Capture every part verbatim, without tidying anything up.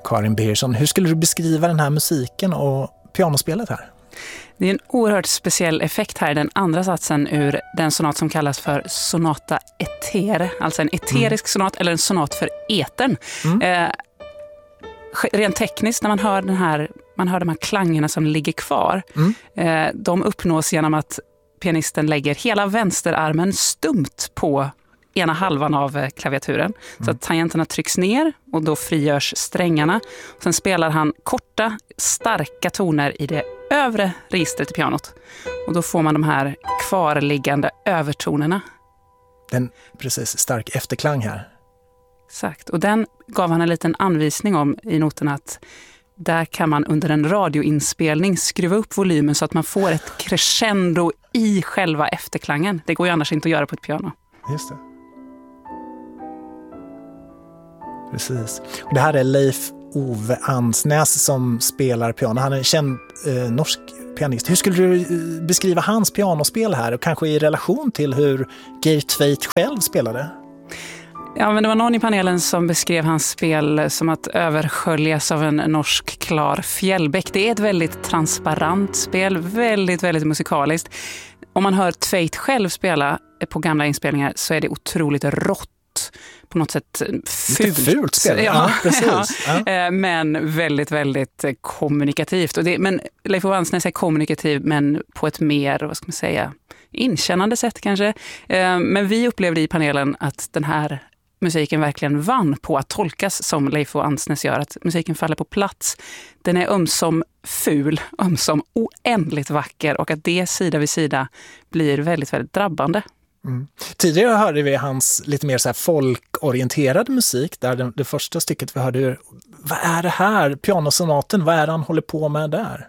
Karin Birgersson. Hur skulle du beskriva den här musiken och pianospelet här? Det är en oerhört speciell effekt här i den andra satsen ur den sonat som kallas för sonata etere. Alltså en eterisk mm. sonat eller en sonat för etern. Mm. Eh, rent tekniskt när man hör, den här, man hör de här klangerna som ligger kvar. Mm. Eh, de uppnås genom att pianisten lägger hela vänsterarmen stumt på ena halvan av klaviaturen. Mm. Så att tangenterna trycks ner och då frigörs strängarna. Sen spelar han korta, starka toner i det övre registret i pianot. Och då får man de här kvarliggande övertonerna. Den precis stark efterklang här. Exakt. Och den gav han en liten anvisning om i noterna att där kan man under en radioinspelning skruva upp volymen så att man får ett crescendo i själva efterklangen. Det går ju annars inte att göra på ett piano. Just det. Precis. Och det här är Leif Ove Ansnäs som spelar piano. Han är en känd eh, norsk pianist. Hur skulle du beskriva hans pianospel här och kanske i relation till hur Geir Tveit själv spelade? Ja, men det var någon i panelen som beskrev hans spel som att översköljas av en norsk klar fjällbäck. Det är ett väldigt transparent spel, väldigt, väldigt musikaliskt. Om man hör Tveit själv spela på gamla inspelningar så är det otroligt rått. På något sätt fult. Lite fult spel. Ja, ja, precis. Ja. Ja. Men väldigt, väldigt kommunikativt. Och det, men Leif Ove Ansnäs är kommunikativ men på ett mer, vad ska man säga, inkännande sätt kanske. Men vi upplevde i panelen att den här musiken verkligen vann på att tolkas som Leif Ove Ansnäs gör. Att musiken faller på plats. Den är ömsom ful, ömsom oändligt vacker och att det sida vid sida blir väldigt, väldigt drabbande. Mm. Tidigare hörde vi hans lite mer så här folkorienterad musik där det, det första stycket vi hörde, vad är det här? Pianosonaten, vad är det han håller på med där?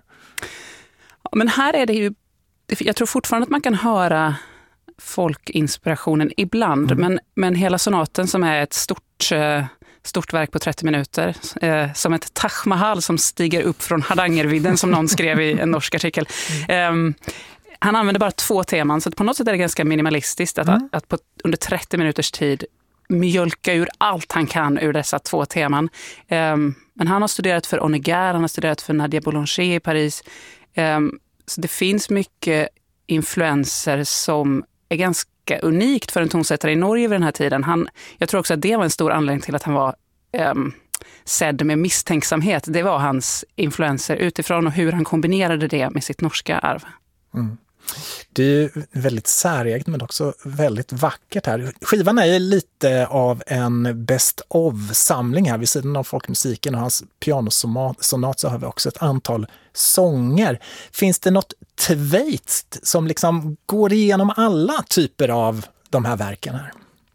Ja, men här är det ju, jag tror fortfarande att man kan höra folkinspirationen ibland, mm. men, men hela sonaten som är ett stort, stort verk på trettio minuter, eh, som ett Taj Mahal som stiger upp från Hardangervidden som någon skrev i en norsk artikel. Mm. Eh, Han använder bara två teman, så på något sätt är det ganska minimalistiskt att, mm. att på, under trettio minuters tid mjölka ur allt han kan ur dessa två teman. Um, men han har studerat för Honegger, han har studerat för Nadia Boulanger i Paris. Um, så det finns mycket influenser som är ganska unikt för en tonsättare i Norge vid den här tiden. Han, jag tror också att det var en stor anledning till att han var um, sedd med misstänksamhet. Det var hans influenser utifrån och hur han kombinerade det med sitt norska arv. Mm. Det är ju väldigt säreget men också väldigt vackert här. Skivan är ju lite av en best of-samling här. Vid sidan av folkmusiken och hans pianosonat så har vi också ett antal sånger. Finns det något Tveit som liksom går igenom alla typer av de här verken här?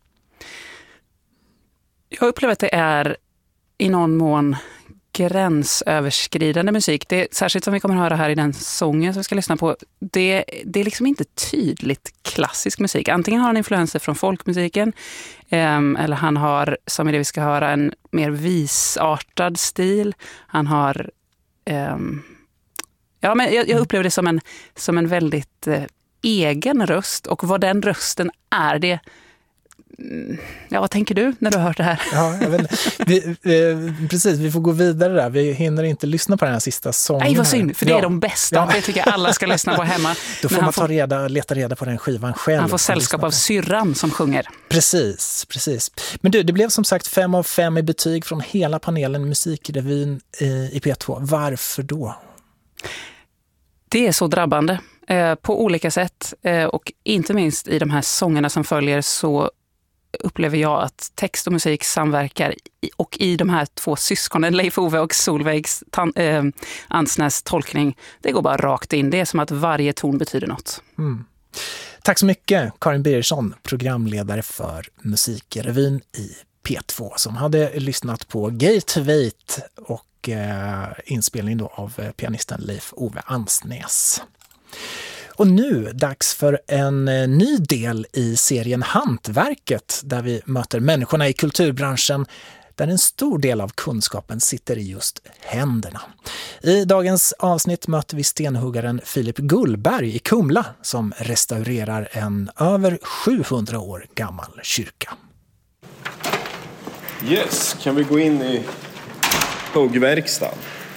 Jag upplever att det är i någon mån gränsöverskridande musik. Det är, särskilt som vi kommer att höra här i den sången som vi ska lyssna på, det, det är liksom inte tydligt klassisk musik. Antingen har han influenser från folkmusiken eh, eller han har, som i det vi ska höra, en mer visartad stil. Han har eh, ja, men jag, jag upplever det som en, som en väldigt eh, egen röst, och vad den rösten är, det ja, vad tänker du när du har hört det här? Ja, jag vet, vi, vi, precis, vi får gå vidare där. Vi hinner inte lyssna på den här sista sången. Nej, vad synd, för det ja. är de bästa. Ja. Det tycker jag alla ska lyssna på hemma. Då får man ta reda, leta reda på den skivan själv. Han får sällskap av syrran som sjunger. Precis, precis. Men du, det blev som sagt fem av fem i betyg från hela panelen Musikrevyn i, i P två. Varför då? Det är så drabbande eh, på olika sätt. Eh, och inte minst i de här sångerna som följer så upplever jag att text och musik samverkar i, och i de här två syskonen, Leif Ove och Solveigs tan- eh, Ansnäs tolkning, det går bara rakt in. Det är som att varje ton betyder något. Mm. Tack så mycket, Karin Birgersson, programledare för Musikrevyn i P två, som hade lyssnat på Geir Tveit och eh, inspelning då av pianisten Leif Ove Ansnäs. Och nu dags för en ny del i serien Hantverket, där vi möter människorna i kulturbranschen där en stor del av kunskapen sitter i just händerna. I dagens avsnitt möter vi stenhuggaren Filip Gullberg i Kumla som restaurerar en över sjuhundra år gammal kyrka. Yes, kan vi gå in i huggverkstan.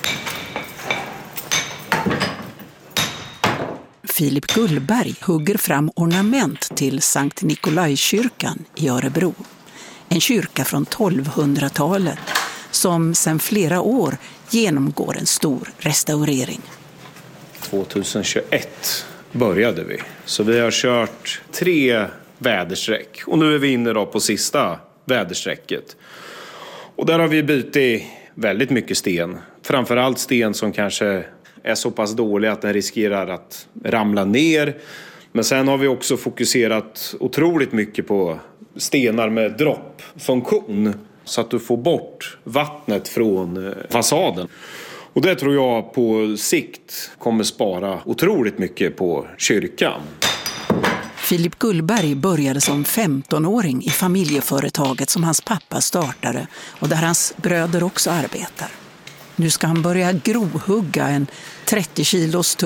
Filip Gullberg hugger fram ornament till Sankt Nikolajkyrkan i Örebro. En kyrka från tolvhundratalet som sedan flera år genomgår en stor restaurering. tjugohundratjugoett började vi. Så vi har kört tre vädersträck. Och nu är vi inne då på sista vädersträcket. Och där har vi bytt väldigt mycket sten. Framförallt sten som kanske är så pass dålig att den riskerar att ramla ner. Men sen har vi också fokuserat otroligt mycket på stenar med droppfunktion. Så att du får bort vattnet från fasaden. Och det tror jag på sikt kommer spara otroligt mycket på kyrkan. Filip Gullberg började som femtonåring i familjeföretaget som hans pappa startade och där hans bröder också arbetar. Nu ska han börja grovhugga en trettio kilos tung